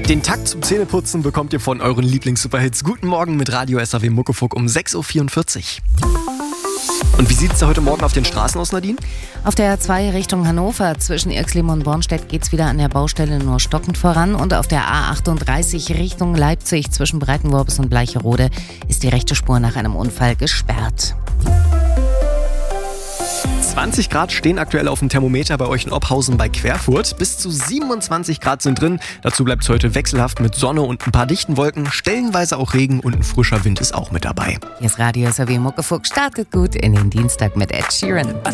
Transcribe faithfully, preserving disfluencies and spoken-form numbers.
Den Takt zum Zähneputzen bekommt ihr von euren Lieblings-Superhits. Guten Morgen mit Radio S R W Muckefuck um sechs Uhr vierundvierzig. Und wie sieht es da heute Morgen auf den Straßen aus, Nadine? Auf der A zwei Richtung Hannover zwischen Irxleben und Bornstedt geht es wieder an der Baustelle nur stockend voran. Und auf der A achtunddreißig Richtung Leipzig zwischen Breitenworbis und Bleicherode ist die rechte Spur nach einem Unfall gesperrt. zwanzig Grad stehen aktuell auf dem Thermometer bei euch in Ophausen bei Querfurt. Bis zu siebenundzwanzig Grad sind drin. Dazu bleibt es heute wechselhaft mit Sonne und ein paar dichten Wolken. Stellenweise auch Regen und ein frischer Wind ist auch mit dabei. Hier ist Radio S R W Muckefuck. Startet gut in den Dienstag mit Ed Sheeran.